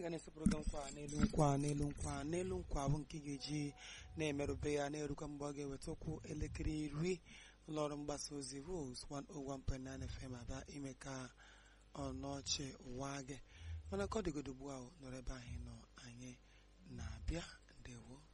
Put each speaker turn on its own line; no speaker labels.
ga na-esepụrụ gị nkwa n'elu nkwa n'elu nkwa n'elu nkwa bụ nke ga-eji na-emerube ya na-erukwa mgbe ọ ga-eweta okwu elekere iri ụlọọrụ mgbasa ozi Rose 101.9 FM Aba ime ka ọnọchi ụwa gị mana ka ọ dịgodo ugbu ahụ nọrọ ebe anyị nọ anyị na-abịa ndewo